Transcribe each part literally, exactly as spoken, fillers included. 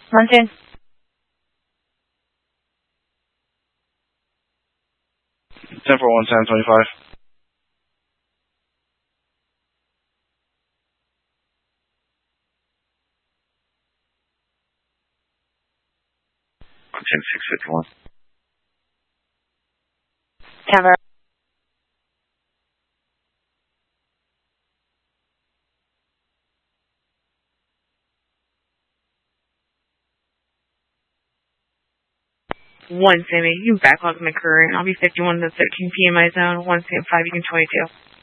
Munson. ten four one seven twenty-five. ten six fifty-one. Tower. One Sammy, you can backlog my current. I'll be fifty-one to thirteen P M I zone. One Sam five, you can twenty-two.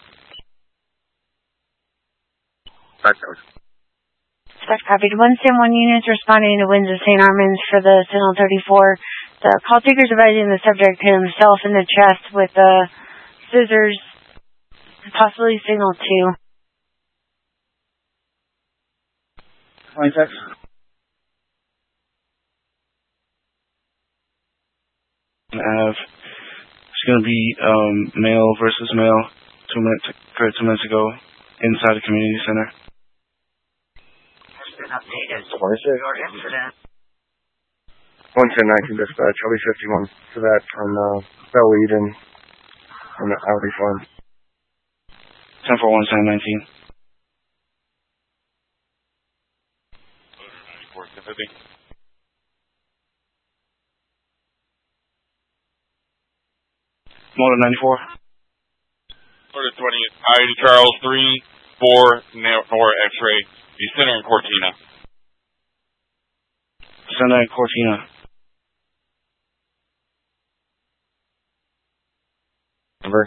Five hours. Spec copied. One Sam one units responding to winds of Saint Armand's for the Signal thirty-four. The call taker's advising the subject hit himself in the chest with the scissors, possibly Signal two. twenty-six. Have it's going to be um, male versus male. Two minutes, occurred two minutes ago, inside the community center. Has been updated. twenty-six. Your incident. one ten nineteen dispatch. I'll be fifty-one for that on uh, Bellweed and on the Audi farm. ten four one seven nineteen. Motor ninety-four. Motor twenty, I D Charles three four Nor X-ray, the center in Cortina. Center in Cortina. Number?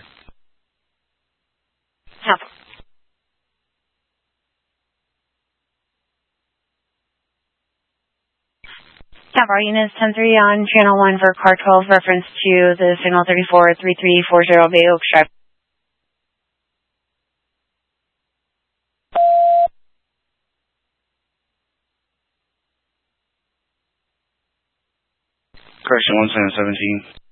Half. Tower units ten three on channel one for car twelve, reference to the Signal thirty-four three three four zero Bay Oaks Drive. Correction one seven seventeen.